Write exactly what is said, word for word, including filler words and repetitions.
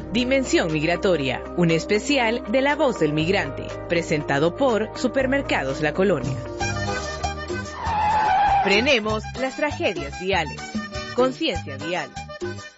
Dimensión Migratoria, un especial de La Voz del Migrante, presentado por Supermercados La Colonia. Frenemos las tragedias viales. Conciencia vial.